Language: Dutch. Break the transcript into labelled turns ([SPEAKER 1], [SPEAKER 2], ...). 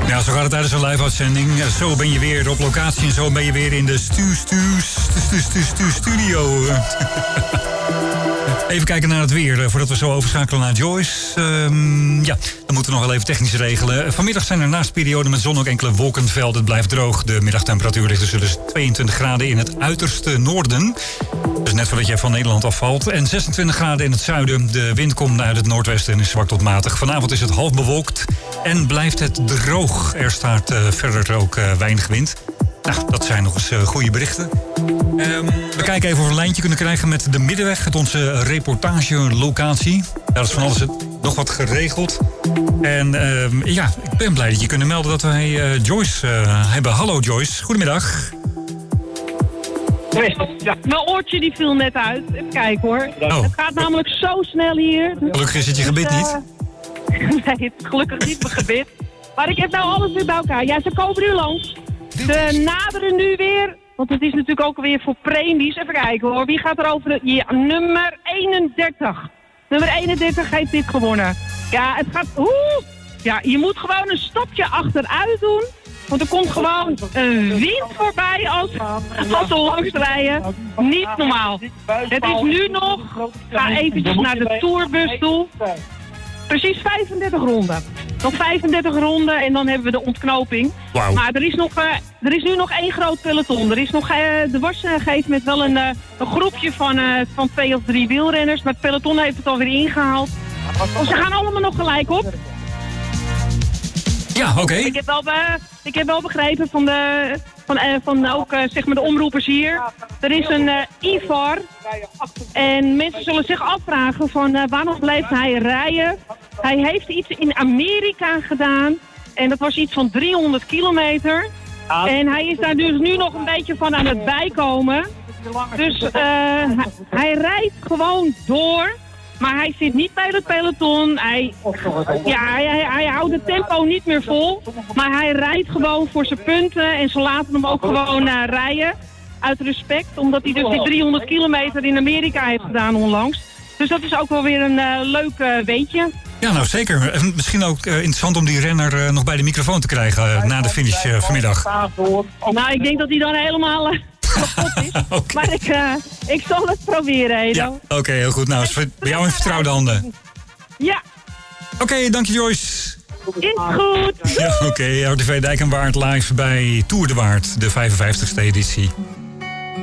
[SPEAKER 1] Ja, zo gaat het tijdens een live-uitzending. Zo ben je weer op locatie en zo ben je weer in de studio. Even kijken naar het weer, voordat we zo overschakelen naar Joyce. Ja, dan moeten we nog wel even technisch regelen. Vanmiddag zijn er naast perioden met zon ook enkele wolkenvelden. Het blijft droog. De middagtemperatuur ligt tussen de 22 graden in het uiterste noorden. Dus net voordat jij van Nederland afvalt. En 26 graden in het zuiden. De wind komt uit het noordwesten en is zwak tot matig. Vanavond is het half bewolkt en blijft het droog. Er staat verder ook weinig wind. Nou, dat zijn nog eens goede berichten. We kijken even of we een lijntje kunnen krijgen met de Middenweg, met onze reportagelocatie. Daar is van alles nog wat geregeld. En ja, ik ben blij dat je kunt melden dat wij Joyce hebben. Hallo Joyce, goedemiddag.
[SPEAKER 2] Ja, mijn oortje die viel net uit. Even kijken hoor. Oh. Het gaat namelijk zo snel hier.
[SPEAKER 1] Gelukkig is het je gebit niet.
[SPEAKER 2] Nee, het is gelukkig niet mijn gebit. Maar ik heb nou alles weer bij elkaar. Ja, ze komen nu langs. Ze naderen nu weer. Want het is natuurlijk ook weer voor premies. Even kijken hoor. Wie gaat er over? Ja, nummer 31. Nummer 31 heeft dit gewonnen. Ja, het gaat... Ja, je moet gewoon een stapje achteruit doen. Want er komt gewoon een wind voorbij als we langs rijden. Niet normaal. Het is nu nog... Ga eventjes naar de tourbus toe. Precies 35 ronden. Nog 35 ronden en dan hebben we de ontknoping.
[SPEAKER 1] Wow.
[SPEAKER 2] Maar er is nu nog één groot peloton. Er is nog, de was geeft met wel een groepje van 2 of 3 wielrenners. Maar het peloton heeft het alweer ingehaald. Dus ze gaan allemaal nog gelijk op.
[SPEAKER 1] Ja, oké.
[SPEAKER 2] Ik heb wel begrepen van ook zeg maar de omroepers hier. Er is een IVAR. En mensen zullen zich afvragen van waarom blijft hij rijden. Hij heeft iets in Amerika gedaan. En dat was iets van 300 kilometer. En hij is daar dus nu nog een beetje van aan het bijkomen. Dus hij rijdt gewoon door. Maar hij zit niet bij het peloton. Hij houdt het tempo niet meer vol. Maar hij rijdt gewoon voor zijn punten. En ze laten hem ook gewoon rijden. Uit respect. Omdat hij dus die 300 kilometer in Amerika heeft gedaan onlangs. Dus dat is ook wel weer een leuk weetje.
[SPEAKER 1] Ja, nou zeker. En misschien ook interessant om die renner nog bij de microfoon te krijgen na de finish vanmiddag.
[SPEAKER 2] Nou, ik denk dat hij dan helemaal... kapot is. Okay. Maar ik zal het proberen, Edo.
[SPEAKER 1] Ja, oké, heel goed. Nou, is bij jou in vertrouwde handen.
[SPEAKER 2] Ja.
[SPEAKER 1] Oké, dank je Joyce.
[SPEAKER 2] Is goed.
[SPEAKER 1] Ja, oké. RTV Dijk en Waard live bij Tour de Waard, de 55ste editie.